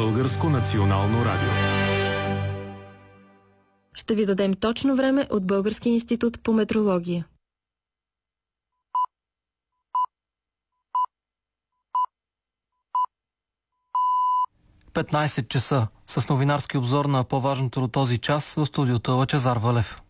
Българско национално радио. Ще ви дадем точно време от Българския институт по метрология. – 15 часа. С новинарски обзор на по-важното до този час в студиото Лъчезар Валев.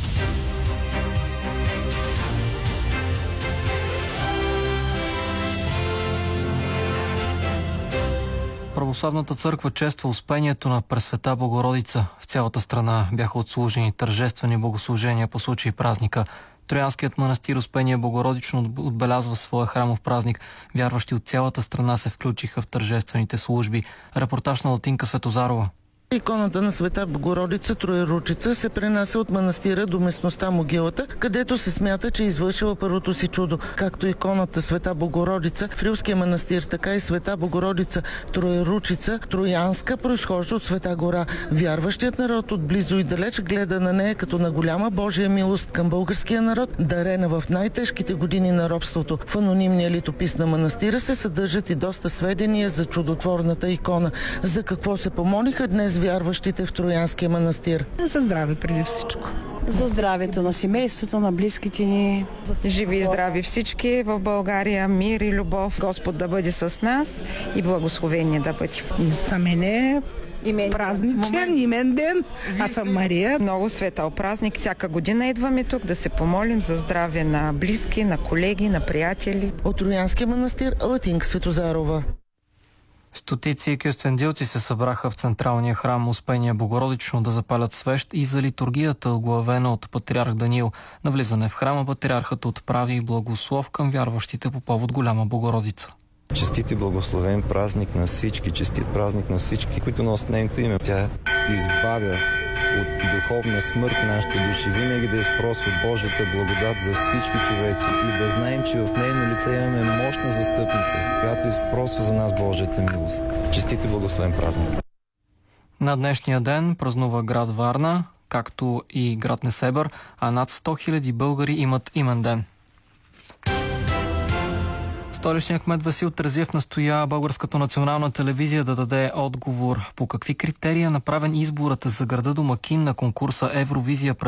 Православната църква чества Успението на Пресвета Богородица. В цялата страна бяха отслужени тържествени богослужения по случай празника. Троянският манастир Успение Богородично отбелязва своя храмов празник. Вярващи от цялата страна се включиха в тържествените служби. Репортаж на Латинка Светозарова. Иконата на Света Богородица Троеручица се пренася от манастира до местността Могилата, където се смята, че е извършила първото си чудо. Както иконата Света Богородица в Рилския манастир, така и Света Богородица Троеручица Троянска произхожда от Света гора. Вярващият народ отблизо и далеч гледа на нея като на голяма Божия милост към българския народ, дарена в най-тежките години на робството. В анонимния литопис на манастира се съдържат и доста сведения за чудотворната икона. За какво се помолиха днес вярващите в Троянския манастир? За здраве преди всичко. За здравето на семейството, на близките ни. Живи и здрави всички в България, мир и любов. Господ да бъде с нас и благословение да бъде. За мен празничен, имен ден. Аз съм Мария. Много светъл празник. Всяка година идваме тук да се помолим за здраве на близки, на колеги, на приятели. От Троянския манастир Латинка Светозарова. Стотици кюстендилци се събраха в централния храм Успение Богородично да запалят свещ и за литургията, оглавена от патриарх Даниил. На влизане в храма патриархът отправи благослов към вярващите по повод Голяма Богородица. Честит и благословен празник на всички, честит празник на всички, които носят нейното име. Тя избавя от духовна смърт нашите души, винаги да изпросва Божията благодат за всички човеци и да знаем, че в нейно лице имаме мощна застъпница, която изпросва за нас Божията милост. Честит и благословен празник! На днешния ден празнува град Варна, както и град Несебър, а над 100 000 българи имат имен ден. Столичният кмет Васил Терзиев настоя Българската национална телевизия да даде отговор по какви критерии е направен изборът за града домакин на конкурса Евровизия